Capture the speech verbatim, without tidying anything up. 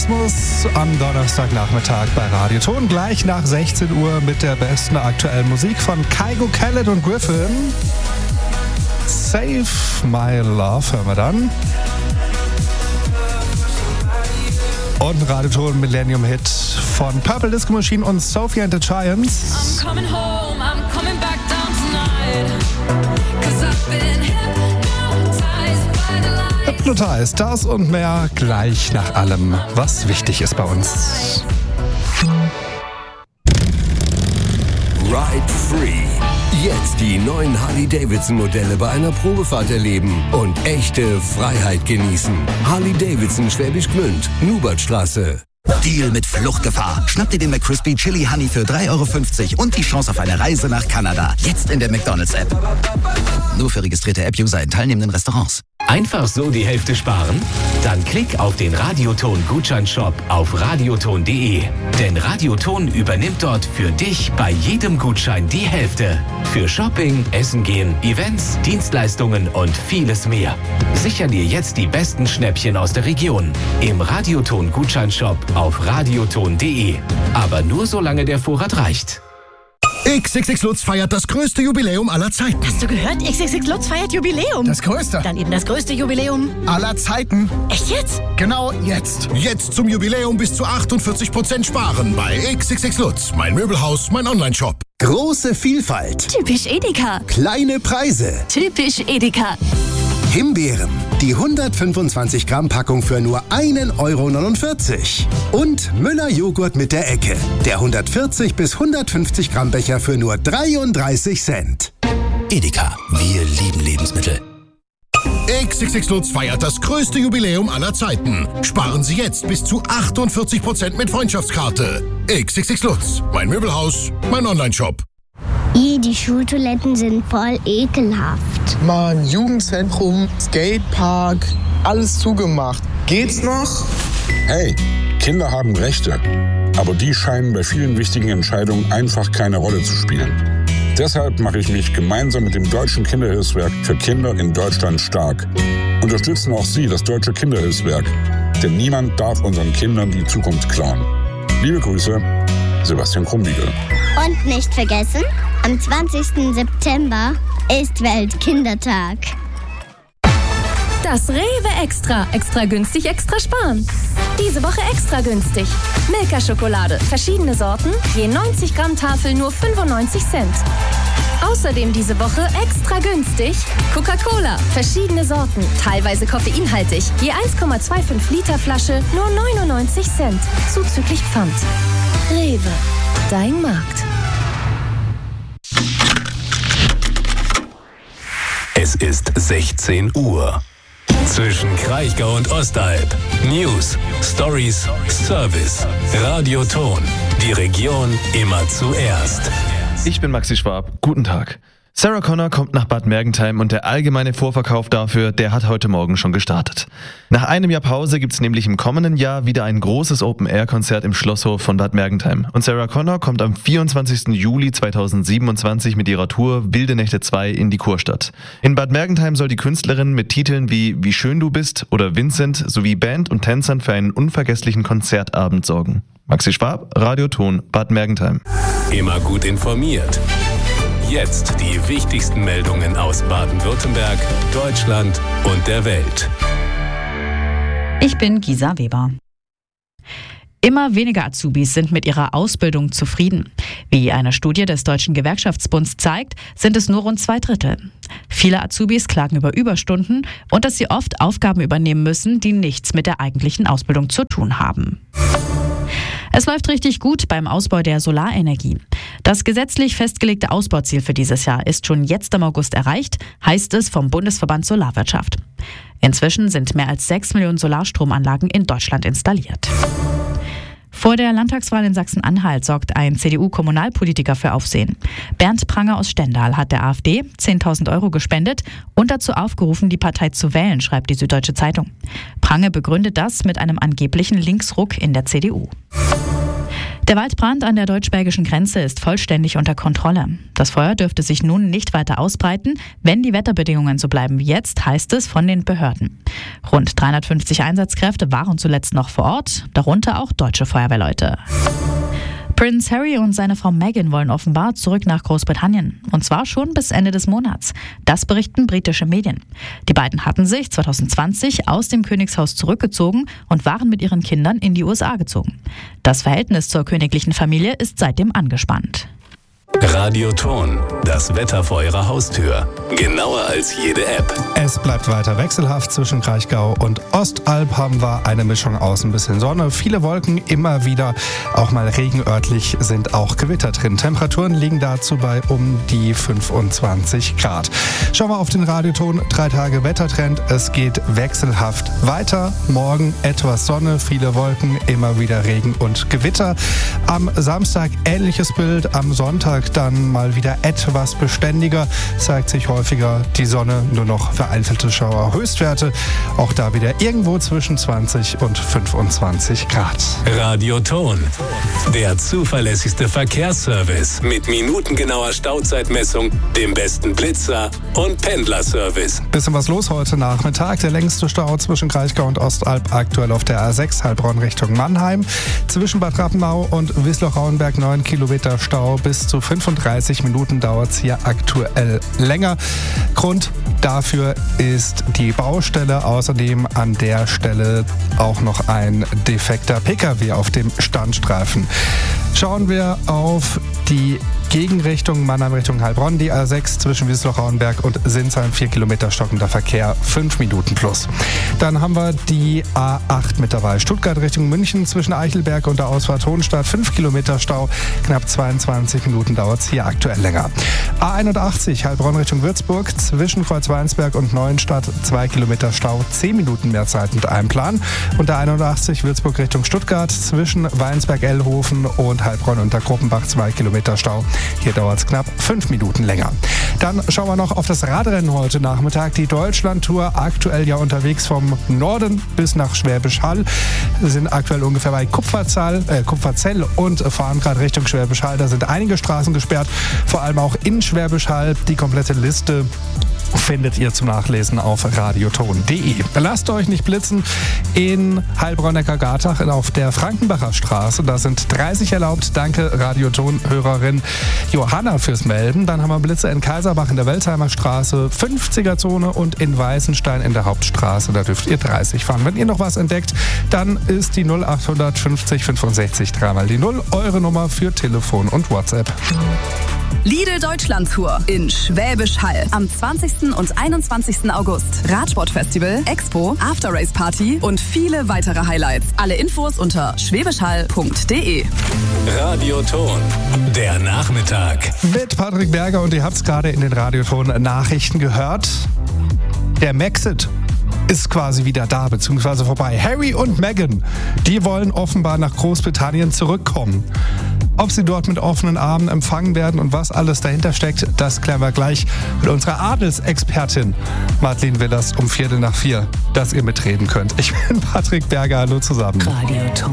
Kosmos am Donnerstagnachmittag bei Radio Ton. Gleich nach sechzehn Uhr mit der besten aktuellen Musik von Kygo, Khaled und Griffin. Save My Love hören wir dann. Und ein Radio Ton Millennium Hit von Purple Disco Machine und Sophie and the Giants. I'm coming home, I'm coming back down tonight. 'Cause I've been hypnotized by the light. Hypnotized, das und mehr gleich nach allem, was wichtig ist bei uns. Ride Free. Jetzt die neuen Harley-Davidson-Modelle bei einer Probefahrt erleben und echte Freiheit genießen. Harley-Davidson Schwäbisch Gmünd, Nubertstraße. Deal mit Fluchtgefahr. Schnapp dir den McCrispy Chili Honey für drei Euro fünfzig und die Chance auf eine Reise nach Kanada. Jetzt in der McDonald's-App. Nur für registrierte App-User in teilnehmenden Restaurants. Einfach so die Hälfte sparen? Dann klick auf den Radioton-Gutscheinshop auf radioton punkt de. Denn Radioton übernimmt dort für dich bei jedem Gutschein die Hälfte. Für Shopping, Essen gehen, Events, Dienstleistungen und vieles mehr. Sicher dir jetzt die besten Schnäppchen aus der Region. Im Radioton-Gutscheinshop auf radioton punkt de. Aber nur solange der Vorrat reicht. X X X Lutz feiert das größte Jubiläum aller Zeiten. Hast du gehört? X X X Lutz feiert Jubiläum. Das größte. Dann eben das größte Jubiläum aller Zeiten. Echt jetzt? Genau jetzt. Jetzt zum Jubiläum bis zu achtundvierzig Prozent sparen bei X X X Lutz. Mein Möbelhaus, mein Online-Shop. Große Vielfalt. Typisch Edeka. Kleine Preise. Typisch Edeka. Himbeeren. Die hundertfünfundzwanzig Gramm Packung für nur ein Euro neunundvierzig. Und Müller Joghurt mit der Ecke. Der hundertvierzig bis hundertfünfzig Gramm Becher für nur dreiunddreißig Cent. Edeka, wir lieben Lebensmittel. X X X Lutz feiert das größte Jubiläum aller Zeiten. Sparen Sie jetzt bis zu achtundvierzig Prozent mit Freundschaftskarte. X X X Lutz. Mein Möbelhaus, mein Online-Shop. Die Schultoiletten sind voll ekelhaft. Mann, Jugendzentrum, Skatepark, alles zugemacht. Geht's noch? Hey, Kinder haben Rechte. Aber die scheinen bei vielen wichtigen Entscheidungen einfach keine Rolle zu spielen. Deshalb mache ich mich gemeinsam mit dem Deutschen Kinderhilfswerk für Kinder in Deutschland stark. Unterstützen auch Sie das Deutsche Kinderhilfswerk. Denn niemand darf unseren Kindern die Zukunft klauen. Liebe Grüße, Sebastian Krumbiegel. Und nicht vergessen, am zwanzigsten September ist Weltkindertag. Das Rewe Extra. Extra günstig, extra sparen. Diese Woche extra günstig. Milka-Schokolade, verschiedene Sorten, je neunzig Gramm Tafel nur fünfundneunzig Cent. Außerdem diese Woche extra günstig Coca-Cola, verschiedene Sorten, teilweise koffeinhaltig, je eins Komma fünfundzwanzig Liter Flasche nur neunundneunzig Cent, zuzüglich Pfand. Rewe, dein Markt. Es ist sechzehn Uhr. Zwischen Kraichgau und Ostalb. News, Stories, Service. Radio Ton. Die Region immer zuerst. Ich bin Maxi Schwab. Guten Tag. Sarah Connor kommt nach Bad Mergentheim und der allgemeine Vorverkauf dafür, der hat heute Morgen schon gestartet. Nach einem Jahr Pause gibt's nämlich im kommenden Jahr wieder ein großes Open-Air-Konzert im Schlosshof von Bad Mergentheim. Und Sarah Connor kommt am vierundzwanzigsten Juli zweitausendsiebenundzwanzig mit ihrer Tour Wilde Nächte zwei in die Kurstadt. In Bad Mergentheim soll die Künstlerin mit Titeln wie Wie schön du bist oder Vincent sowie Band und Tänzern für einen unvergesslichen Konzertabend sorgen. Maxi Schwab, Radio Ton, Bad Mergentheim. Immer gut informiert. Jetzt die wichtigsten Meldungen aus Baden-Württemberg, Deutschland und der Welt. Ich bin Gisa Weber. Immer weniger Azubis sind mit ihrer Ausbildung zufrieden. Wie eine Studie des Deutschen Gewerkschaftsbunds zeigt, sind es nur rund zwei Drittel. Viele Azubis klagen über Überstunden und dass sie oft Aufgaben übernehmen müssen, die nichts mit der eigentlichen Ausbildung zu tun haben. Es läuft richtig gut beim Ausbau der Solarenergie. Das gesetzlich festgelegte Ausbauziel für dieses Jahr ist schon jetzt im August erreicht, heißt es vom Bundesverband Solarwirtschaft. Inzwischen sind mehr als sechs Millionen Solarstromanlagen in Deutschland installiert. Vor der Landtagswahl in Sachsen-Anhalt sorgt ein C D U-Kommunalpolitiker für Aufsehen. Bernd Pranger aus Stendal hat der AfD zehntausend Euro gespendet und dazu aufgerufen, die Partei zu wählen, schreibt die Süddeutsche Zeitung. Pranger begründet das mit einem angeblichen Linksruck in der C D U. Der Waldbrand an der deutsch-belgischen Grenze ist vollständig unter Kontrolle. Das Feuer dürfte sich nun nicht weiter ausbreiten, wenn die Wetterbedingungen so bleiben wie jetzt, heißt es von den Behörden. Rund dreihundertfünfzig Einsatzkräfte waren zuletzt noch vor Ort, darunter auch deutsche Feuerwehrleute. Prince Harry und seine Frau Meghan wollen offenbar zurück nach Großbritannien. Und zwar schon bis Ende des Monats. Das berichten britische Medien. Die beiden hatten sich zwanzig zwanzig aus dem Königshaus zurückgezogen und waren mit ihren Kindern in die U S A gezogen. Das Verhältnis zur königlichen Familie ist seitdem angespannt. Radioton, das Wetter vor Ihrer Haustür. Genauer als jede App. Es bleibt weiter wechselhaft. Zwischen Kraichgau und Ostalb haben wir eine Mischung aus ein bisschen Sonne, viele Wolken, immer wieder auch mal regenörtlich, sind auch Gewitter drin. Temperaturen liegen dazu bei um die fünfundzwanzig Grad. Schauen wir auf den Radioton, drei Tage Wettertrend. Es geht wechselhaft weiter. Morgen etwas Sonne, viele Wolken, immer wieder Regen und Gewitter. Am Samstag ähnliches Bild, am Sonntag dann mal wieder etwas beständiger, zeigt sich häufiger die Sonne, nur noch vereinzelte Schauer. Höchstwerte auch da wieder irgendwo zwischen zwanzig und fünfundzwanzig Grad. Radioton, der zuverlässigste Verkehrsservice mit minutengenauer Stauzeitmessung, dem besten Blitzer und Pendlerservice. Bisschen was los heute Nachmittag. Der längste Stau zwischen Kraichgau und Ostalb aktuell auf der A sechs Heilbronn Richtung Mannheim. Zwischen Bad Rappenau und Wiesloch-Rauenberg neun Kilometer Stau, bis zu fünfunddreißig Minuten dauert es hier aktuell länger. Grund dafür ist die Baustelle. Außerdem an der Stelle auch noch ein defekter Pkw auf dem Standstreifen. Schauen wir auf die Gegenrichtung Mannheim Richtung Heilbronn, die A sechs zwischen Wiesloch-Rauenberg und Sinsheim, vier Kilometer stockender Verkehr, fünf Minuten plus. Dann haben wir die A acht mit dabei. Stuttgart Richtung München zwischen Eichelberg und der Ausfahrt Hohenstadt, fünf Kilometer Stau, knapp zweiundzwanzig Minuten dauert es hier aktuell länger. A einundachtzig Heilbronn Richtung Würzburg zwischen Kreuzweinsberg und Neuenstadt, zwei Kilometer Stau, zehn Minuten mehr Zeit mit einem Plan. Und der einundachtzig Würzburg Richtung Stuttgart zwischen Weinsberg-Ellhofen und Heilbronn unter Gruppenbach, zwei Kilometer Stau. Hier dauert es knapp fünf Minuten länger. Dann schauen wir noch auf das Radrennen heute Nachmittag. Die Deutschlandtour, aktuell ja unterwegs vom Norden bis nach Schwäbisch Hall. Wir sind aktuell ungefähr bei Kupferzell, äh, Kupferzell und fahren gerade Richtung Schwäbisch Hall. Da sind einige Straßen gesperrt, vor allem auch in Schwäbisch Hall. Die komplette Liste findet ihr zum Nachlesen auf radioton punkt de. Lasst euch nicht blitzen in Heilbronn-Neckar-Gartach auf der Frankenbacher Straße. Da sind dreißig erlaubt. Danke Radioton-Hörerin Johanna fürs Melden. Dann haben wir Blitze in Kaiserbach in der Weltheimer Straße, fünfziger-Zone und in Weißenstein in der Hauptstraße. Da dürft ihr dreißig fahren. Wenn ihr noch was entdeckt, dann ist die null acht fünfzig fünfundsechzig dreimal die null eure Nummer für Telefon und WhatsApp. Lidl Deutschland Tour in Schwäbisch Hall am zwanzigsten und einundzwanzigsten August. Radsportfestival, Expo, After-Race Party und viele weitere Highlights. Alle Infos unter schwäbischhall punkt de. Radioton, der Nachmittag. Mit Patrick Berger und ihr habt es gerade in den Radioton-Nachrichten gehört. Der Maxit ist quasi wieder da, beziehungsweise vorbei. Harry und Meghan, die wollen offenbar nach Großbritannien zurückkommen. Ob sie dort mit offenen Armen empfangen werden und was alles dahinter steckt, das klären wir gleich mit unserer Adelsexpertin Madeleine Willers um Viertel nach vier, dass ihr mitreden könnt. Ich bin Patrick Berger, hallo zusammen. Radioton.